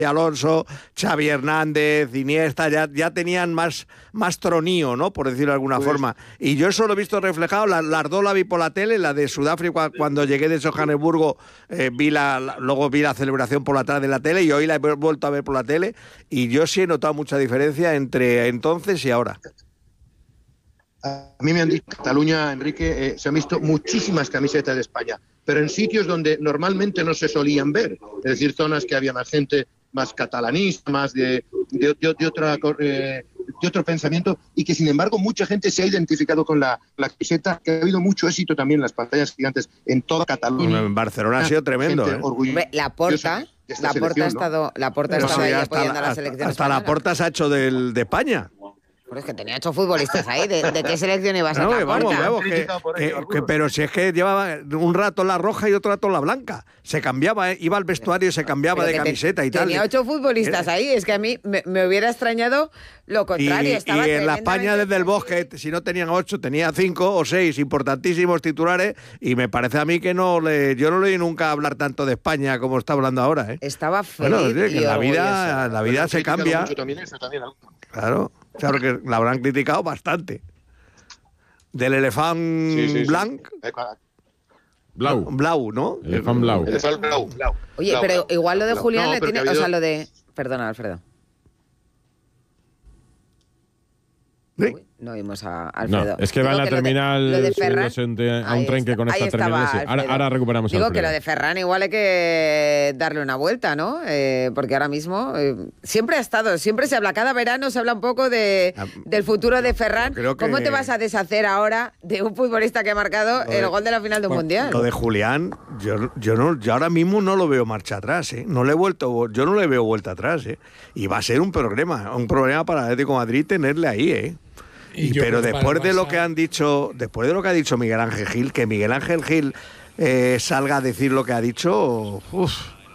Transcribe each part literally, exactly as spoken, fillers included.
Alonso, Xavi Hernández, Iniesta, ya, ya tenían más, más tronío, ¿no? Por decirlo de alguna pues, forma. Y yo eso lo he visto reflejado, la, las dos la vi por la tele, la de Sudáfrica cuando llegué de Johannesburgo, eh, vi la, la, luego vi la celebración por la tarde de la tele y hoy la he vuelto a ver por la tele y yo sí he notado mucha diferencia entre entonces y ahora. A mí me han dicho que en Cataluña, Enrique, eh, se han visto muchísimas camisetas de España, pero en sitios donde normalmente no se solían ver, es decir, zonas que había más gente más catalanista, más de, de, de, de, otra, eh, de otro pensamiento, y que sin embargo mucha gente se ha identificado con la, la camiseta, que ha habido mucho éxito también en las pantallas gigantes en toda Cataluña. En Barcelona ha sido tremendo, ¿eh? La Porta, la Porta ha estado, la Porta ha estado ahí apoyando a la selección hasta española. La Porta se ha hecho del, de España. Pero es que tenía ocho futbolistas ahí. ¿De, de qué selección ibas a sacar? No, vamos, vamos, que, que, que, pero si es que llevaba un rato la roja y otro rato la blanca. Se cambiaba, ¿eh? Iba al vestuario y se cambiaba de camiseta te, y tal. Tenía ocho futbolistas ahí. Es que a mí me, me hubiera extrañado lo contrario. Y, Estaba y en la España desde el Bosque, si no tenían ocho, tenía cinco o seis importantísimos titulares. Y me parece a mí que no le, yo no le oí nunca hablar tanto de España como está hablando ahora, ¿eh? Estaba feliz. Bueno, es que y la vida, la vida se cambia. También eso, también. Claro. Claro que la habrán criticado bastante. Del elefante sí, sí, sí. blanc. Blau. Blau, ¿no? Elefant blau. Elefant blau, blau. Oye, blau, pero blau. igual lo de blau. Julián no, le tiene... habido... O sea, lo de... Perdona, Alfredo. ¿Sí? Uy, no vimos a Alfredo. No, es que va en la terminal lo de, lo de Ferran, a un tren que conecta terminales. Sí. Ahora, ahora recuperamos a Digo Alfredo. que lo de Ferran igual hay que darle una vuelta, ¿no? Eh, porque ahora mismo eh, siempre ha estado, siempre se habla, cada verano se habla un poco de, del futuro de Ferran. Que... ¿Cómo te vas a deshacer ahora de un futbolista que ha marcado de, el gol de la final de un bueno, mundial? Lo de Julián, yo, yo, no, yo ahora mismo no lo veo marcha atrás, ¿eh? No le he vuelto, yo no le veo vuelta atrás, ¿eh? Y va a ser un problema, un problema para el Atlético de Madrid tenerle ahí, ¿eh? Y, y pero después de lo que han dicho, después de lo que ha dicho Miguel Ángel Gil, que Miguel Ángel Gil eh, salga a decir lo que ha dicho, uf,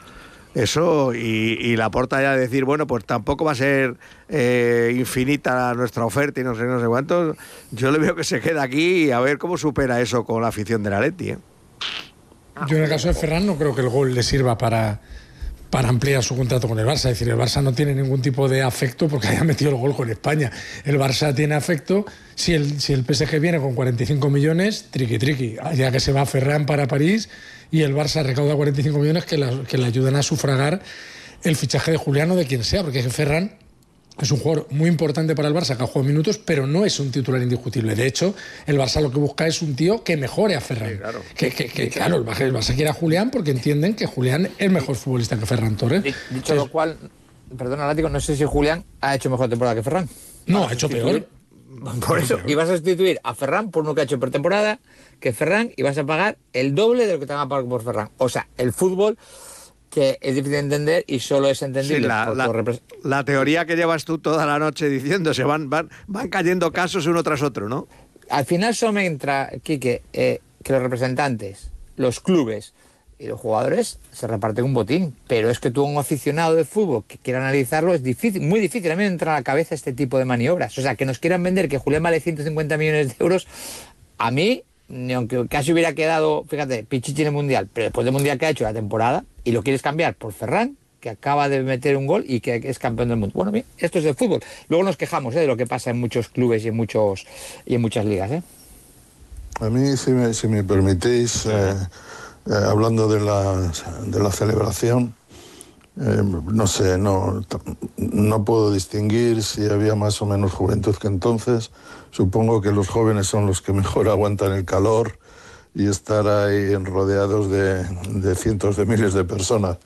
eso, y, y Laporta ya a decir, bueno, pues tampoco va a ser eh, infinita nuestra oferta y no sé, no sé cuántos, yo le veo que se queda aquí y a ver cómo supera eso con la afición del Atleti, ¿eh? Yo en el caso de Ferran no creo que el gol le sirva para... para ampliar su contrato con el Barça. Es decir, el Barça no tiene ningún tipo de afecto porque haya metido el gol con España. El Barça tiene afecto si el, si el P S G viene con cuarenta y cinco millones, triqui triqui, ya que se va Ferran para París y el Barça recauda cuarenta y cinco millones que, la, que le ayudan a sufragar el fichaje de Julián o de quien sea, porque Ferran es un jugador muy importante para el Barça que ha jugado minutos, pero no es un titular indiscutible. De hecho, el Barça lo que busca es un tío que mejore a Ferran. Sí, claro. Que, que, que, claro, el Barça quiere a Julián porque entienden que Julián es mejor futbolista que Ferran Torres. Dicho Entonces, lo cual, perdona, Látigo, no sé si Julián ha hecho mejor temporada que Ferran. No, ha hecho peor. Por eso, y vas a sustituir a Ferran por uno que ha hecho pretemporada que Ferran y vas a pagar el doble de lo que te van a pagar por Ferran. O sea, el fútbol... que es difícil de entender y solo es entendible. Sí, la, por, la, por la teoría que llevas tú toda la noche diciendo, se van, van, van cayendo casos uno tras otro, ¿no? Al final solo entra, Quique, eh, que los representantes, los clubes y los jugadores se reparten un botín, pero es que tú, un aficionado de fútbol que quiera analizarlo, es difícil, muy difícil. A mí me entra a la cabeza este tipo de maniobras. O sea, que nos quieran vender que Julián vale ciento cincuenta millones de euros, a mí... Ni aunque casi hubiera quedado, fíjate, Pichichi en el Mundial, pero después del Mundial que ha hecho la temporada, y lo quieres cambiar por Ferran, que acaba de meter un gol y que es campeón del mundo. Bueno, bien, esto es el fútbol. Luego nos quejamos ¿eh? de lo que pasa en muchos clubes y en muchos y en muchas ligas. ¿eh? A mí, si me, si me permitís, eh, eh, hablando de la, de la celebración, eh, no sé, no, no puedo distinguir si había más o menos juventud que entonces. Supongo que los jóvenes son los que mejor aguantan el calor y estar ahí rodeados de, de cientos de miles de personas.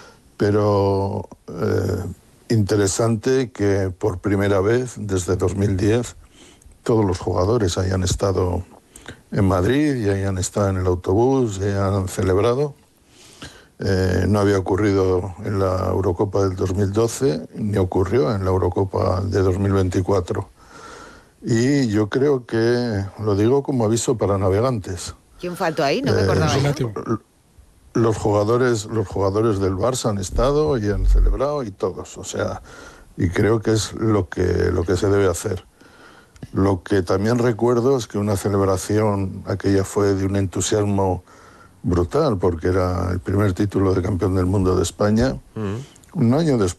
Pero eh, interesante que por primera vez desde dos mil diez todos los jugadores hayan estado en Madrid y hayan estado en el autobús y hayan celebrado. Eh, no había ocurrido en la Eurocopa del dos mil doce ni ocurrió en la Eurocopa de dos mil veinticuatro. Y yo creo que, lo digo como aviso para navegantes. ¿Quién faltó ahí? No me acordaba. Eh, los jugadores, los jugadores del Barça han estado y han celebrado y todos, o sea, y creo que es lo que, lo que se debe hacer. Lo que también recuerdo es que una celebración, aquella fue de un entusiasmo brutal, porque era el primer título de campeón del mundo de España. Mm. Un año después